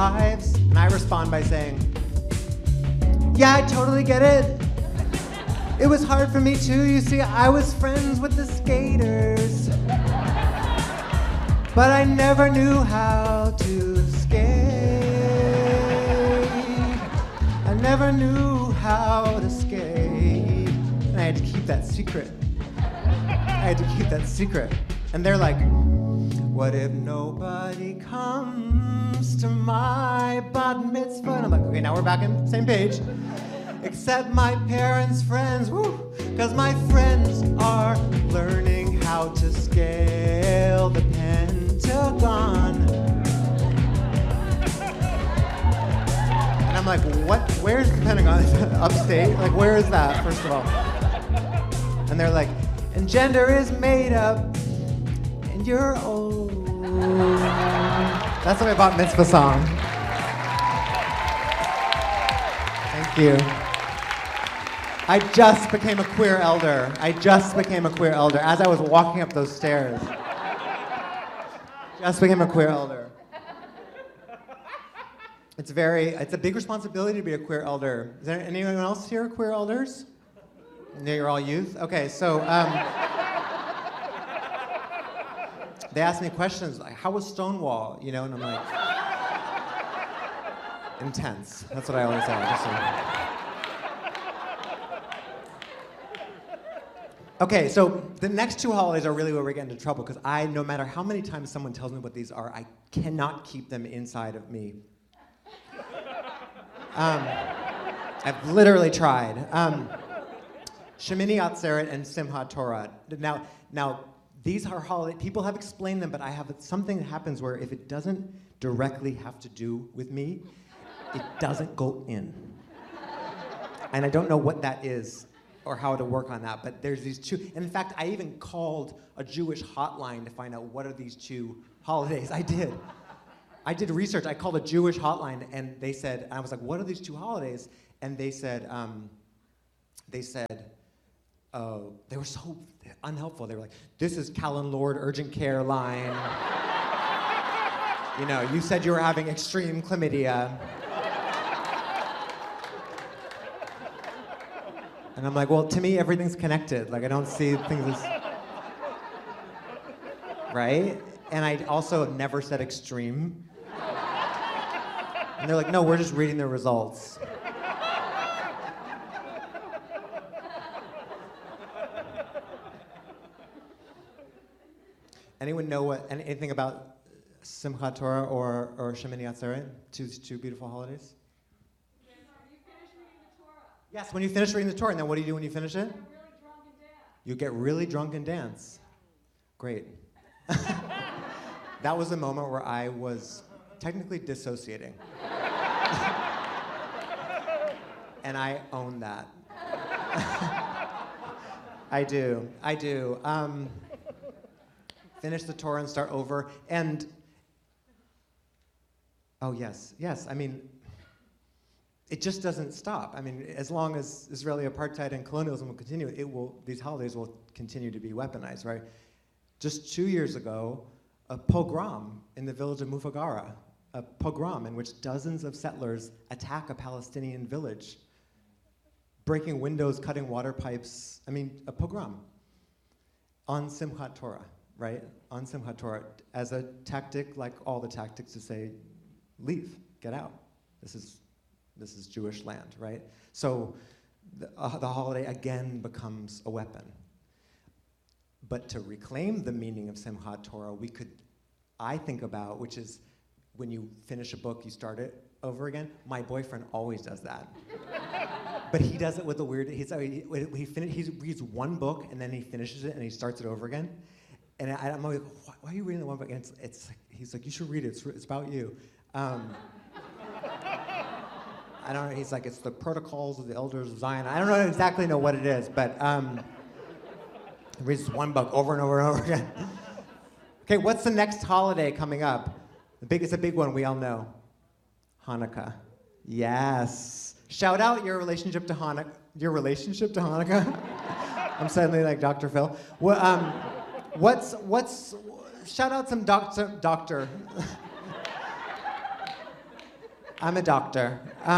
lives, and I respond by saying, yeah, I totally get it. It was hard for me too. You see, I was friends with the skaters, but I never knew how to skate. I never knew how to skate. And I had to keep that secret. And they're like, what if nobody comes to my bat mitzvah? And I'm like, okay, now we're back on the same page. Except my parents' friends, woo, because my friends are learning how to scale the Pentagon. And I'm like, what? Where's the Pentagon? Upstate? Like, where is that, first of all? And they're like, and gender is made up, and you're old. That's my bat mitzvah song. Thank you. I just became a queer elder. As I was walking up those stairs. Just became a queer elder. It's a big responsibility to be a queer elder. Is there anyone else here queer elders? No, you're all youth? Okay, so they asked me questions like, how was Stonewall? You know, and I'm like, intense. That's what I always say. Okay, so the next two holidays are really where we get into trouble because no matter how many times someone tells me what these are, I cannot keep them inside of me. I've literally tried. Shemini Atzeret and Simchat Torah. Now, these are holidays. People have explained them, but something that happens where if it doesn't directly have to do with me, it doesn't go in. And I don't know what that is or how to work on that, but there's these two. And in fact, I even called a Jewish hotline to find out what are these two holidays. I did research. I called a Jewish hotline, and they said, and I was like, what are these two holidays? And they said, oh, they were so unhelpful. They were like, this is Callan Lord urgent care line. You know, you said you were having extreme chlamydia. And I'm like, well, to me, everything's connected. Like, I don't see things as... Right? And I also have never said extreme. And they're like, no, we're just reading the results. Anyone know anything about Simchat Torah or Shemini Atzeret? Two beautiful holidays? Yes, when you finish reading the Torah, and then what do you do when you finish it? You get really drunk and dance. Great. That was a moment where I was technically dissociating. And I own that. I do. Finish the Torah and start over. And, oh, yes. I mean, it just doesn't stop. I mean, as long as Israeli apartheid and colonialism will continue, these holidays will continue to be weaponized, right? Just 2 years ago, a pogrom in the village of Mufagara, a pogrom in which dozens of settlers attack a Palestinian village, breaking windows, cutting water pipes. I mean, a pogrom on Simchat Torah, right? On Simchat Torah, as a tactic, like all the tactics to say, leave, get out. This is Jewish land, right? So the holiday again becomes a weapon. But to reclaim the meaning of Simchat Torah, I think about, which is when you finish a book, you start it over again. My boyfriend always does that. But he does it with a weird, he reads one book and then he finishes it and he starts it over again. And I'm like, why are you reading the one book? And he's like, you should read it, it's about you. I don't know, he's like, it's the protocols of the elders of Zion. I don't exactly know what it is, but he reads one book over and over and over again. Okay, what's the next holiday coming up? It's a big one we all know. Hanukkah. Yes. Shout out your relationship to Hanukkah. Your relationship to Hanukkah? I'm suddenly like Dr. Phil. Shout out some doctor. I'm a doctor.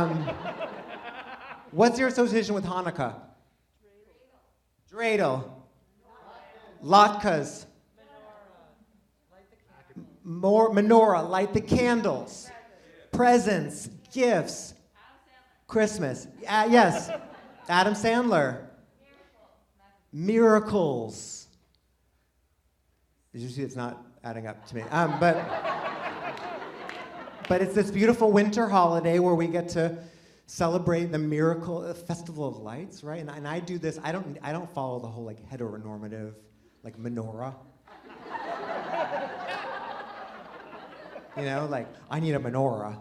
What's your association with Hanukkah? Dreidel. Latkes. Menorah, light the candles. Presents, gifts. Christmas. Yes. Adam Sandler. Miracles. Did you see it's not adding up to me? But it's this beautiful winter holiday where we get to celebrate the miracle, festival of lights, right? And I do this. I don't follow the whole like heteronormative, like menorah. You know, like I need a menorah.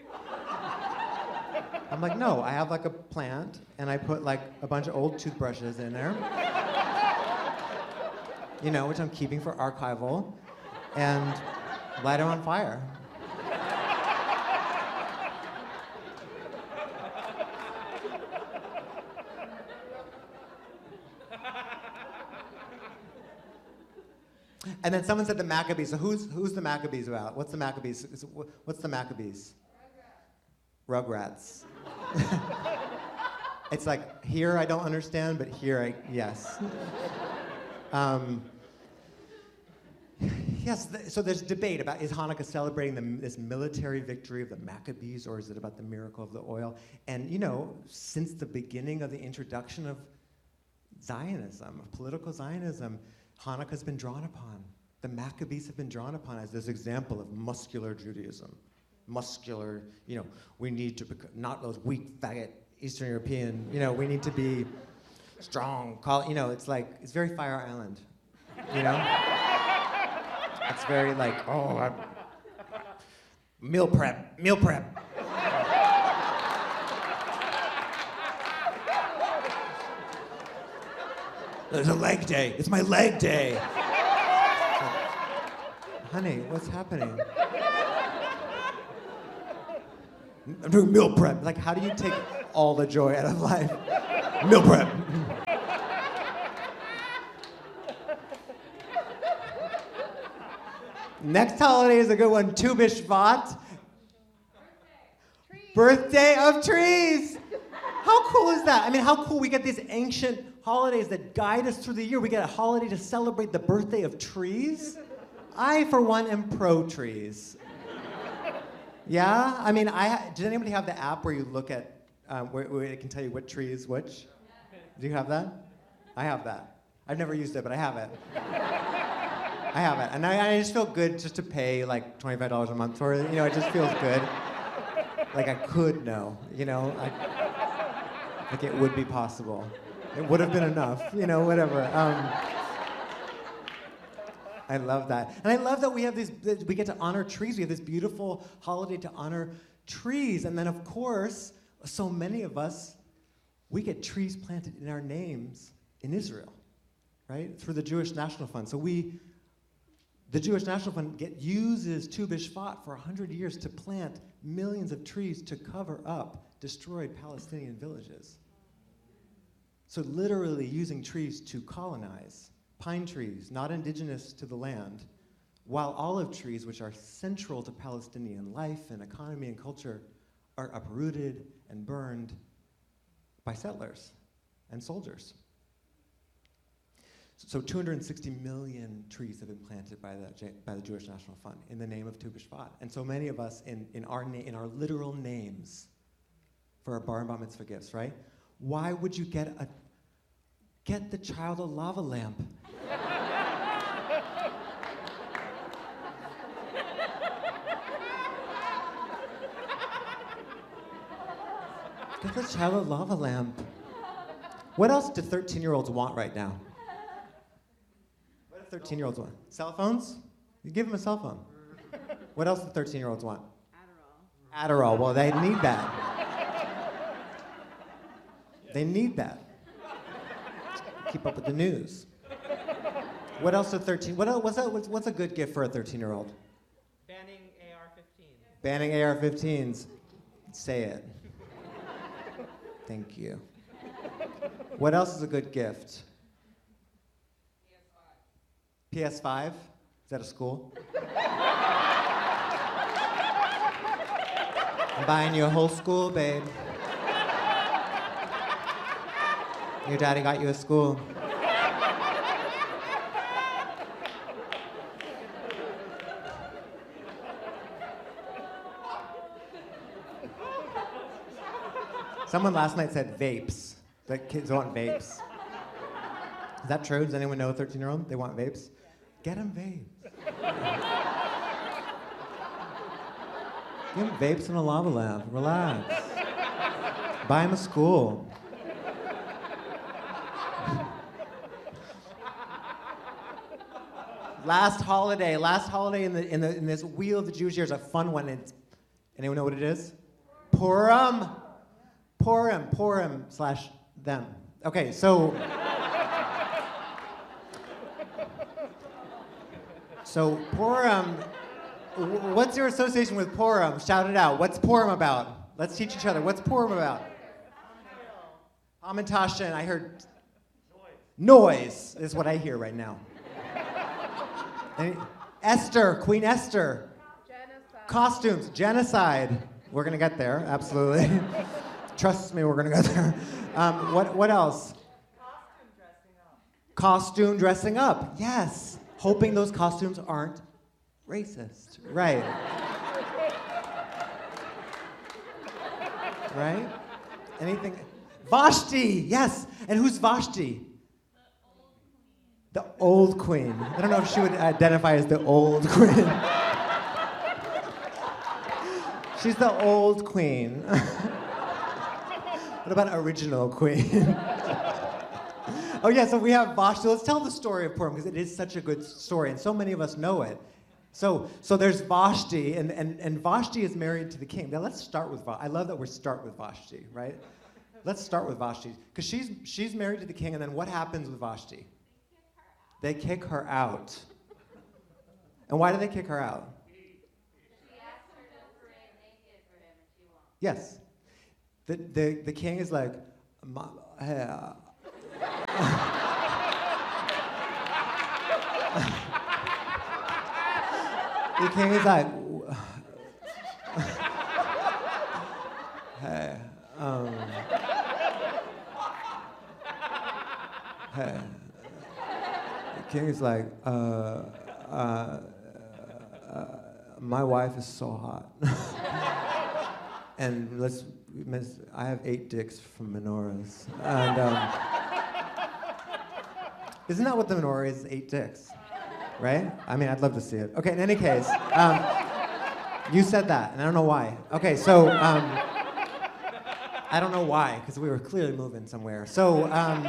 I'm like, no, I have like a plant and I put like a bunch of old toothbrushes in there. You know, which I'm keeping for archival, and light them on fire. And then someone said the Maccabees. So who's the Maccabees about? What's the Maccabees? What's the Maccabees? Rugrats. It's like, here I don't understand, but here yes. Yes, so there's debate about, is Hanukkah celebrating this military victory of the Maccabees, or is it about the miracle of the oil? And you know, since the beginning of the introduction of Zionism, of political Zionism, Hanukkah's been drawn upon. The Maccabees have been drawn upon as this example of muscular Judaism. Muscular, you know, we need to not those weak, faggot Eastern European, you know, we need to be strong, you know, it's like, it's very Fire Island, you know? It's very like, meal prep. There's a leg day. It's my leg day. Honey, what's happening? I'm doing meal prep. Like, how do you take all the joy out of life? Meal prep. Next holiday is a good one, Tu B'Shvat. Birthday of trees. How cool is that? I mean, how cool we get these ancient holidays that guide us through the year. We get a holiday to celebrate the birthday of trees. I, for one, am pro trees. Yeah? I mean, does anybody have the app where you look at, where it can tell you what tree is which? Do you have that? I have that. I've never used it, but I have it. I have it. And I just feel good just to pay like $25 a month for it. You know, it just feels good. Like I could know, you know? Like it would be possible. It would have been enough, you know, whatever. I love that. And I love that we get to honor trees. We have this beautiful holiday to honor trees. And then, of course, so many of us, we get trees planted in our names in Israel, right? Through the Jewish National Fund. So the Jewish National Fund uses Tu B'Shvat for 100 years to plant millions of trees to cover up destroyed Palestinian villages. So literally using trees to colonize. Pine trees, not indigenous to the land, while olive trees, which are central to Palestinian life and economy and culture, are uprooted and burned by settlers and soldiers. So 260 million trees have been planted by the Jewish National Fund in the name of Tu B'Shvat. And so many of us in our literal names for our bar and bat mitzvah gifts, right? Why would you get the child a lava lamp? Get the child a lava lamp. What else do 13-year-olds want right now? What do 13-year-olds want? Cell phones? You give them a cell phone. What else do 13-year-olds want? Adderall. Well, they need that. They need that. Keep up with the news. What else do 13? What's a good gift for a 13-year-old? Banning AR-15s. Banning AR-15s. Say it. Thank you. What else is a good gift? PS5. Is that a school? I'm buying you a whole school, babe. Your daddy got you a school. Someone last night said vapes. That kids want vapes. Is that true? Does anyone know a 13-year-old? They want vapes? Get them vapes. Give them vapes and a lava lamp. Relax. Buy them a school. Last holiday in this Wheel of the Jewish Year is a fun one. Anyone know what it is? Purim. Purim / them. Okay, so Purim. What's your association with Purim? Shout it out. What's Purim about? Let's teach each other. What's Purim about? Hamantashen. I heard noise is what I hear right now. Esther, Queen Esther. Genocide. Costumes, genocide. We're gonna get there, absolutely. Trust me, we're gonna get there. What else? Costume dressing up. Costume dressing up, yes. Hoping those costumes aren't racist, right? Right? Anything? Vashti, yes. And who's Vashti? The old queen. I don't know if she would identify as the old queen. She's the old queen. What about original queen? Oh yeah, so we have Vashti. Let's tell the story of Purim because it is such a good story and so many of us know it. So there's Vashti and Vashti is married to the king. Now let's start with Vashti. I love that we start with Vashti, right? Let's start with Vashti because she's married to the king and then what happens with Vashti? They kick her out. And why do they kick her out? She asked her to pray naked for him and she won't. Yes. The king is like, the king is like, hey, hey. The king is like, my wife is so hot. And I have 8 dicks from menorahs. And isn't that what the menorah is? 8 dicks, right? I mean, I'd love to see it. Okay, in any case, you said that, and I don't know why. Okay, so I don't know why, because we were clearly moving somewhere. So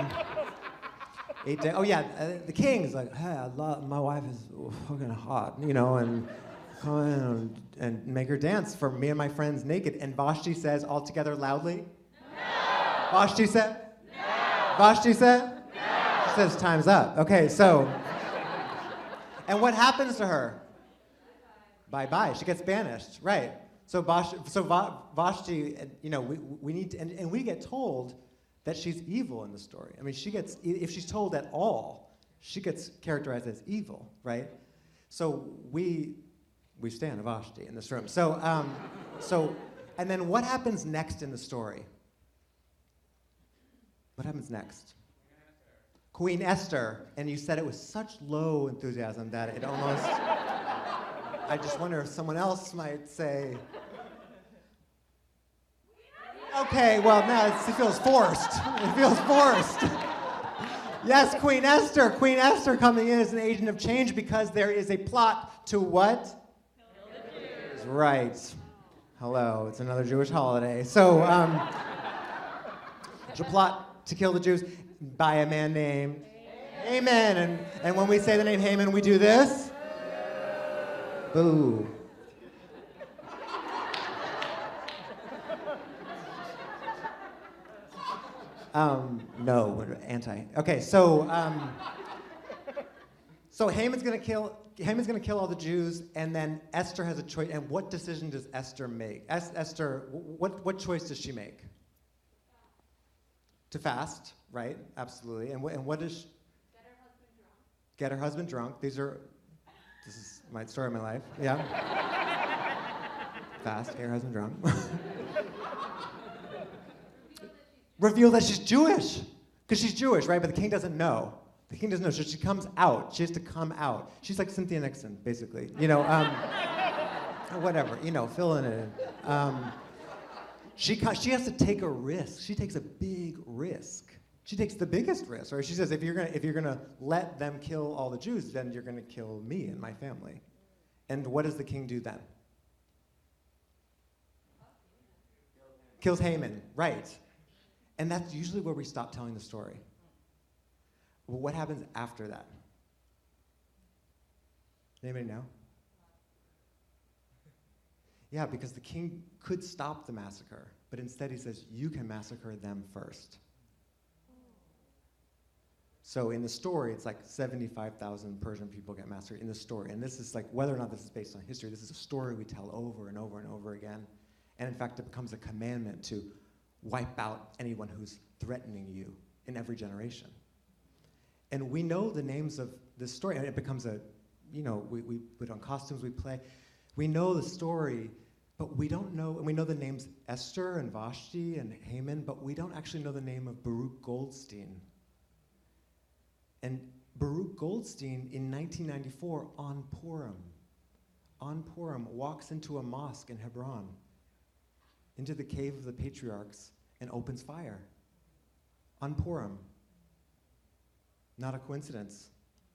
8 dicks. Oh yeah, the king's like, hey, my wife is fucking hot, you know, and come in and make her dance for me and my friends naked. And Vashti says all together loudly, no! Vashti said? No! Vashti said? No! She says time's up. Okay, so, and what happens to her? Bye-bye, she gets banished, right. So Vashti, you know, we need to, and we get told that she's evil in the story. I mean, if she's told at all, she gets characterized as evil, right? So we stand Vashti in this room. So, and then what happens next in the story? What happens next? Queen Esther. And you said it was such low enthusiasm that it almost, I just wonder if someone else might say, okay, well, now it feels forced. It feels forced. Yes, Queen Esther. Queen Esther coming in as an agent of change because there is a plot to what? Right. Hello, it's another Jewish holiday. So, there's a plot to kill the Jews by a man named Haman. And when we say the name Haman, we do this. Boo. No, we're anti. Okay, so Haman's gonna kill all the Jews, and then Esther has a choice. And what decision does Esther make? Esther, what choice does she make? To fast, right? Absolutely. And what does? Get her husband drunk. Get her husband drunk. This is my story of my life. Yeah. Fast, get your husband drunk. Reveal that she's Jewish. Because she's Jewish, right? But the king doesn't know. The king doesn't know, so she comes out. She has to come out. She's like Cynthia Nixon, basically. Whatever, fill in it. She has to take a risk. She takes a big risk. She takes the biggest risk, right? She says, if you're gonna let them kill all the Jews, then you're gonna kill me and my family. And what does the king do then? Kills Haman, right? And that's usually where we stop telling the story. Well, what happens after that? Anybody know? Yeah, because the king could stop the massacre, but instead he says, you can massacre them first. So in the story, it's like 75,000 Persian people get massacred in the story. And this is like, whether or not this is based on history, this is a story we tell over and over and over again. And in fact, it becomes a commandment to wipe out anyone who's threatening you in every generation. And we know the names of this story, and it becomes we put on costumes, we play. We know the story, but we don't know, and we know the names Esther and Vashti and Haman, but we don't actually know the name of Baruch Goldstein. And Baruch Goldstein, in 1994, on Purim, walks into a mosque in Hebron, into the cave of the patriarchs, and opens fire. On Purim. Not a coincidence.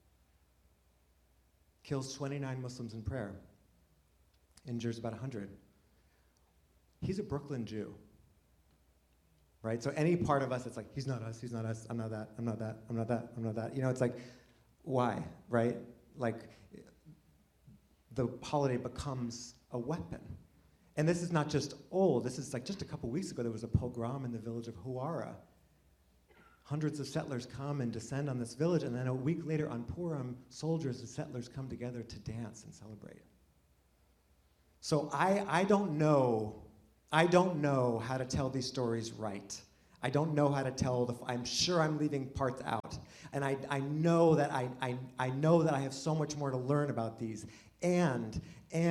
Kills 29 Muslims in prayer. Injures about 100. He's a Brooklyn Jew. Right? So any part of us, it's like, he's not us, I'm not that, I'm not that, I'm not that, I'm not that. It's like, why, right? Like, the holiday becomes a weapon. And this is not just old, this is like just a couple weeks ago, there was a pogrom in the village of Huara. Hundreds of settlers come and descend on this village, and then a week later on Purim, soldiers and settlers come together to dance and celebrate. So I don't know how to tell these stories right. I don't know how to tell I'm sure I'm leaving parts out. And I know that I know that I have so much more to learn about these. And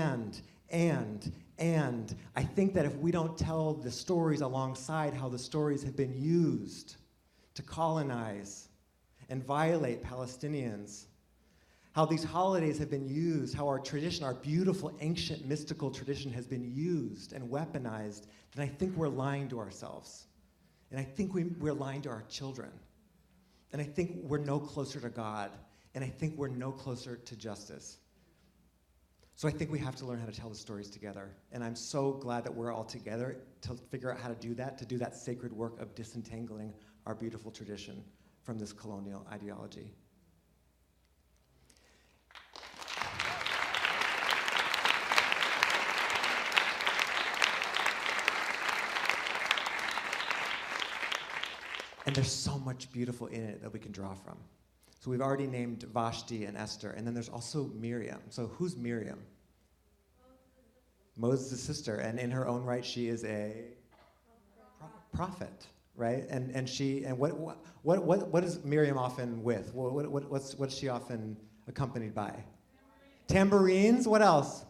I think that if we don't tell the stories alongside how the stories have been used to colonize and violate Palestinians, how these holidays have been used, how our tradition, our beautiful, ancient, mystical tradition has been used and weaponized, then I think we're lying to ourselves. And I think we're lying to our children. And I think we're no closer to God. And I think we're no closer to justice. So I think we have to learn how to tell the stories together. And I'm so glad that we're all together to figure out how to do that sacred work of disentangling our beautiful tradition from this colonial ideology. And there's so much beautiful in it that we can draw from. So we've already named Vashti and Esther, and then there's also Miriam. So who's Miriam? Moses' sister, and in her own right, she is a prophet, right? And what is Miriam often with? What's she often accompanied by? Tambourines. What else?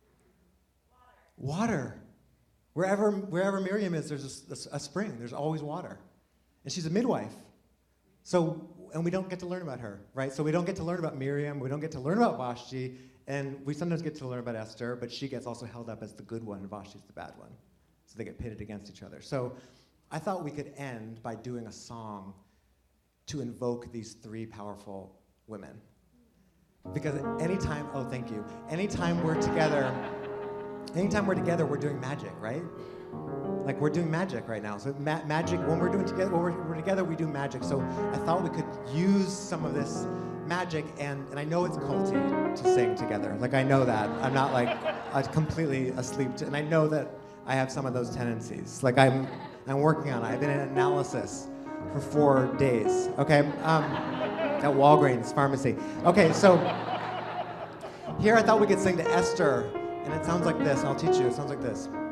Water. Wherever Miriam is, there's a spring. There's always water. And she's a midwife. And we don't get to learn about her, right? So we don't get to learn about Miriam, we don't get to learn about Vashti, and we sometimes get to learn about Esther, but she gets also held up as the good one, and Vashti's the bad one. So they get pitted against each other. So I thought we could end by doing a song to invoke these three powerful women. Because anytime we're together, we're doing magic, right? Like we're doing magic right now. So magic, when we're together, we do magic. So I thought we could use some of this magic, and I know it's culty to sing together. Like I know that. I'm not like completely asleep, and I know that I have some of those tendencies. Like I'm working on it. I've been in analysis for 4 days, okay? At Walgreens Pharmacy. Okay, so here I thought we could sing to Esther, and it sounds like this, and I'll teach you. It sounds like this.